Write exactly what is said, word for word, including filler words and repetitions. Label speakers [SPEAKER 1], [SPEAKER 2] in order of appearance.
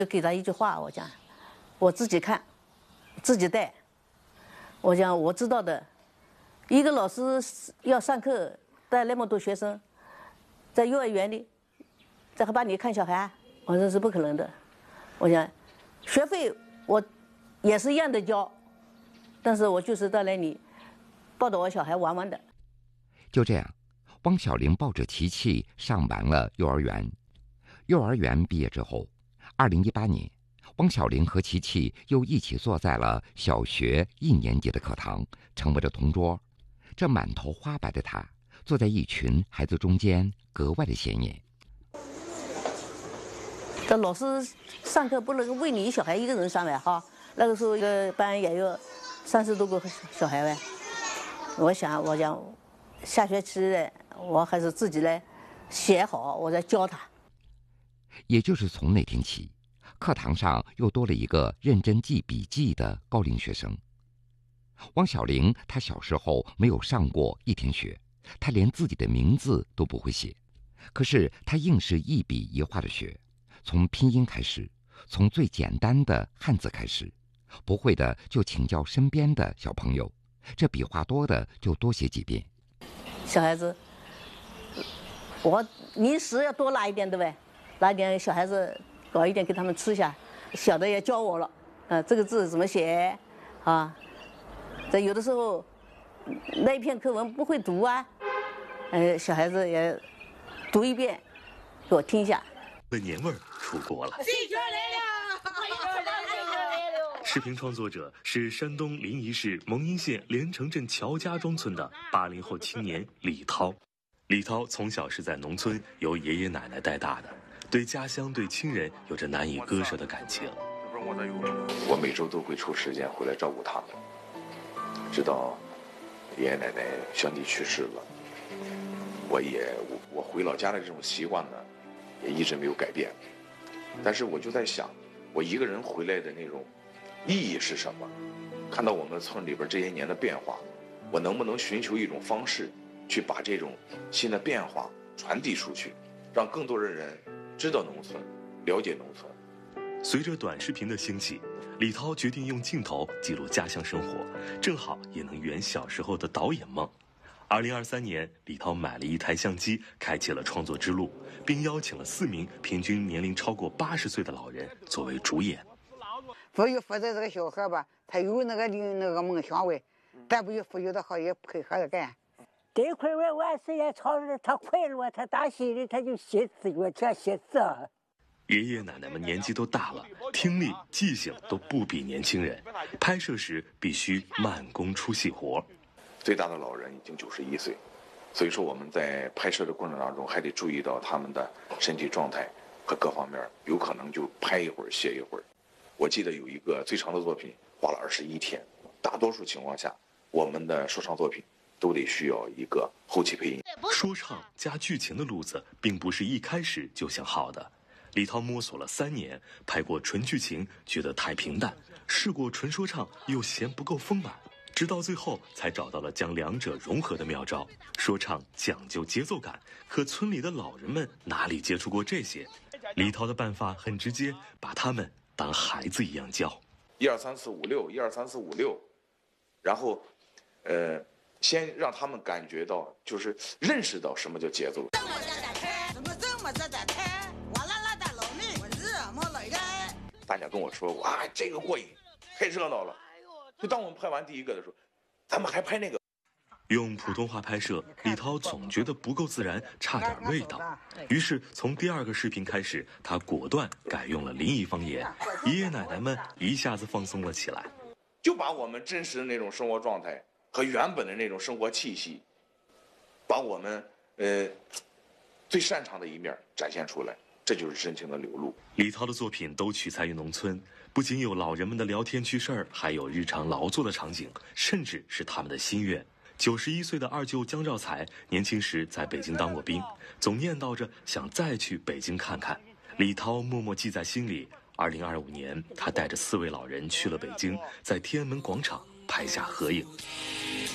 [SPEAKER 1] 就给他一句话，我讲，我自己看，自己带。我讲我知道的，一个老师要上课带那么多学生，在幼儿园里，这还帮你看小孩，我说是不可能的。我讲，学费我也是一样的交，但是我就是到那里抱着我小孩玩玩的。
[SPEAKER 2] 就这样，汪小玲抱着琪琪上完了幼儿园。幼儿园毕业之后，二零一八年，汪小玲和琪琪又一起坐在了小学一年级的课堂，成为了同桌。这满头花白的她，坐在一群孩子中间，格外的显眼。
[SPEAKER 1] 这老师上课不能为你小孩一个人上来哈，那个时候一个班也有三十多个小孩呗。我想，我讲下学期我还是自己来写好，我再教他。
[SPEAKER 2] 也就是从那天起，课堂上又多了一个认真记笔记的高龄学生。汪小玲，她小时候没有上过一天学，她连自己的名字都不会写，可是她硬是一笔一画的学，从拼音开始，从最简单的汉字开始，不会的就请教身边的小朋友，这笔画多的就多写几遍。
[SPEAKER 1] 小孩子，我零食要多拿一点，对不对？拿一点小孩子搞一点给他们吃下，小的也教我了，呃，这个字怎么写啊？这有的时候那一篇课文不会读啊，呃，小孩子也读一遍给我听一下。
[SPEAKER 3] 的年味儿出国了。视频创作者是山东临沂市蒙阴县连城镇乔家庄村的八零后青年李涛。李涛从小是在农村由爷爷奶奶带大的，对家乡对亲人有着难以割舍的感情。
[SPEAKER 4] 我每周都会抽时间回来照顾他们，直到爷爷奶奶相继去世了，我也我我回老家的这种习惯呢，也一直没有改变。但是我就在想，我一个人回来的那种意义是什么？看到我们村里边这些年的变化，我能不能寻求一种方式，去把这种新的变化传递出去，让更多的人知道农村，了解农村。
[SPEAKER 3] 随着短视频的兴起，李涛决定用镜头记录家乡生活，正好也能圆小时候的导演梦。二零二三年，李涛买了一台相机，开启了创作之路，并邀请了四名平均年龄超过八十岁的老人作为主演。
[SPEAKER 5] 赋予负责这个小孩吧，他有那个那个梦想喂，但不有赋予的好也配合着干。
[SPEAKER 6] 这块儿完事也吵着他快乐，他打心里他就写字，我这写字。
[SPEAKER 3] 爷爷奶奶们年纪都大了，听力、记性都不比年轻人，拍摄时必须慢工出细活。
[SPEAKER 4] 最大的老人已经九十一岁，所以说我们在拍摄的过程当中还得注意到他们的身体状态和各方面，有可能就拍一会儿歇一会儿。我记得有一个最长的作品花了二十一天，大多数情况下，我们的说唱作品都得需要一个后期配音。
[SPEAKER 3] 说唱加剧情的路子并不是一开始就想好的。李涛摸索了三年，拍过纯剧情，觉得太平淡；试过纯说唱，又嫌不够丰满。直到最后，才找到了将两者融合的妙招。说唱讲究节奏感，可村里的老人们哪里接触过这些？李涛的办法很直接，把他们当孩子一样教。
[SPEAKER 4] 一二三四五六，一二三四五六，然后，呃，先让他们感觉到，就是认识到什么叫节奏。大家跟我说，哇，这个过瘾，太热闹了。就当我们拍完第一个的时候，咱们还拍那个。
[SPEAKER 3] 用普通话拍摄，李涛总觉得不够自然，差点味道。于是从第二个视频开始，他果断改用了临沂方言，爷爷奶奶们一下子放松了起来。
[SPEAKER 4] 就把我们真实的那种生活状态和原本的那种生活气息，把我们呃最擅长的一面展现出来。这就是真情的流露。
[SPEAKER 3] 李涛的作品都取材于农村，不仅有老人们的聊天趣事儿，还有日常劳作的场景，甚至是他们的心愿。九十一岁的二舅姜兆才，年轻时在北京当过兵，总念叨着想再去北京看看。李涛默默记在心里。二零二五年，他带着四位老人去了北京，在天安门广场拍下合影。